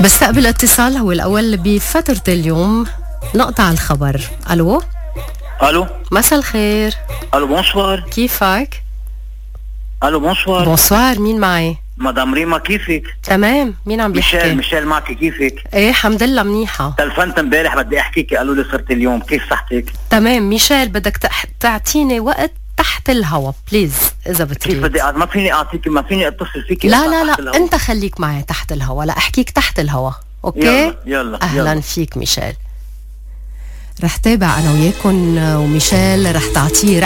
نستقبل اتصال هو الأول بفترة اليوم. نقطع الخبر. ألو. الو، مساء الخير. الو بونسوار. كيفك؟ الو بونسوار. بونسوار، مين معي؟ مدام ريما، كيفك؟ تمام، مين عم بيحكي؟ ميشيل معك، كيفك؟ ايه الحمد لله منيحة. تلفنت امبارح بدي احكيكي، قالوا لي صرت اليوم، كيف صحتك؟ تمام ميشيل، بدك تعطيني وقت تحت الهوا بليز إذا بتريد. كيف بدي ما فيني اعطيك، ما فيني اتصل فيكي. لا انت خليك معي تحت الهوا، لا احكيك تحت الهوا. اوكي يلا اهلا فيك ميشيل. رح تابع انا وياكم، وميشيل رح تعطيه